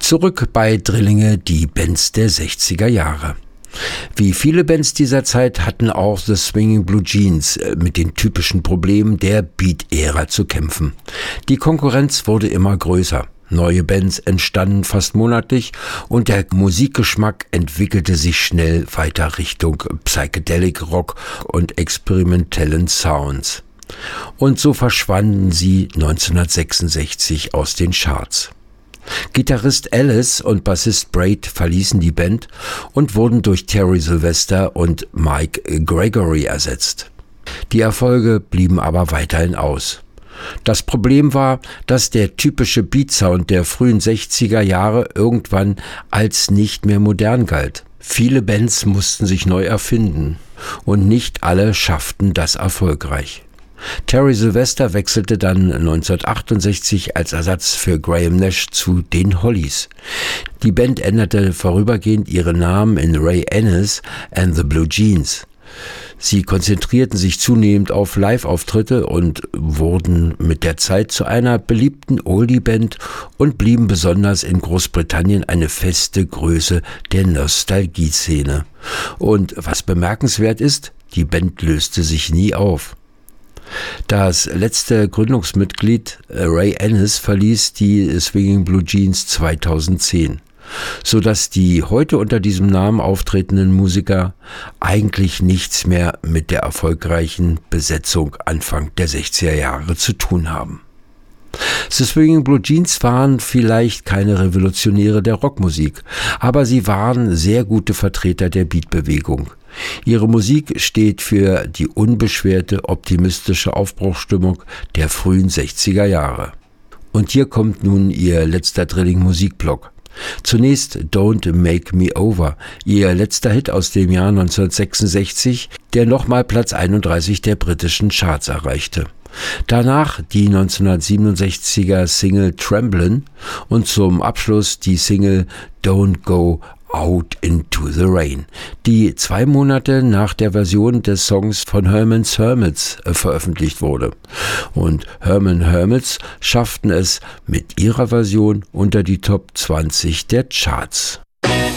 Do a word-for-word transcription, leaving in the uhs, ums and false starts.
Zurück bei Drillinge, die Bands der sechziger Jahre. Wie viele Bands dieser Zeit hatten auch The Swinging Blue Jeans mit den typischen Problemen der Beat-Ära zu kämpfen. Die Konkurrenz wurde immer größer. Neue Bands entstanden fast monatlich und der Musikgeschmack entwickelte sich schnell weiter Richtung Psychedelic Rock und experimentellen Sounds. Und so verschwanden sie neunzehnhundertsechsundsechzig aus den Charts. Gitarrist Alice und Bassist Braid verließen die Band und wurden durch Terry Sylvester und Mike Gregory ersetzt. Die Erfolge blieben aber weiterhin aus. Das Problem war, dass der typische Beatsound der frühen sechziger Jahre irgendwann als nicht mehr modern galt. Viele Bands mussten sich neu erfinden und nicht alle schafften das erfolgreich. Terry Sylvester wechselte dann neunzehnhundertachtundsechzig als Ersatz für Graham Nash zu den Hollies. Die Band änderte vorübergehend ihren Namen in Ray Ennis and the Blue Jeans. Sie konzentrierten sich zunehmend auf Live-Auftritte und wurden mit der Zeit zu einer beliebten Oldie-Band und blieben besonders in Großbritannien eine feste Größe der Nostalgie-Szene. Und was bemerkenswert ist, die Band löste sich nie auf. Das letzte Gründungsmitglied Ray Ennis verließ die Swinging Blue Jeans zweitausendzehn, sodass die heute unter diesem Namen auftretenden Musiker eigentlich nichts mehr mit der erfolgreichen Besetzung Anfang der sechziger Jahre zu tun haben. The Swinging Blue Jeans waren vielleicht keine Revolutionäre der Rockmusik, aber sie waren sehr gute Vertreter der Beatbewegung. Ihre Musik steht für die unbeschwerte, optimistische Aufbruchsstimmung der frühen sechziger Jahre. Und hier kommt nun ihr letzter Drilling-Musikblock. Zunächst Don't Make Me Over, ihr letzter Hit aus dem Jahr neunzehnhundertsechsundsechzig, der nochmal Platz einunddreißig der britischen Charts erreichte. Danach die neunzehnhundertsiebenundsechziger Single Tremblin' und zum Abschluss die Single Don't Go Out Into the Rain, die zwei Monate nach der Version des Songs von Herman's Hermits äh, veröffentlicht wurde. Und Herman Hermits schafften es mit ihrer Version unter die Top zwanzig der Charts.